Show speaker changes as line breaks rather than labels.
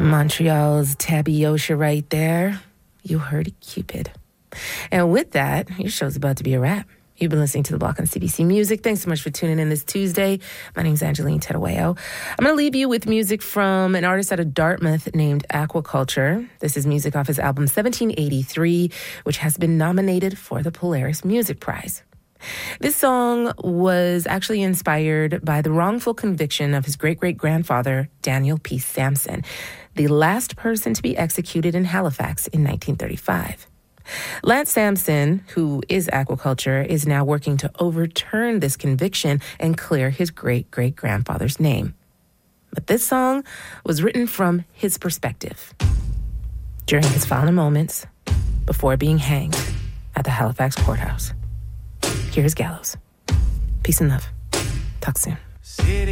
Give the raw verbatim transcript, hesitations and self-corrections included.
Montreal's Tabby Osha right there. You heard Cupid. And with that, your show's about to be a wrap. You've been listening to The Block on C B C Music. Thanks so much for tuning in this Tuesday. My name's Angeline Tedaweo. I'm going to leave you with music from an artist out of Dartmouth named Aquaculture. This is music off his album seventeen eighty-three, which has been nominated for the Polaris Music Prize. This song was actually inspired by the wrongful conviction of his great-great-grandfather, Daniel P. Sampson, the last person to be executed in Halifax in nineteen thirty-five. Lance Sampson, who is Aquaculture, is now working to overturn this conviction and clear his great-great-grandfather's name. But this song was written from his perspective during his final moments before being hanged at the Halifax courthouse. Here's Gallows. Peace and love. Talk soon. City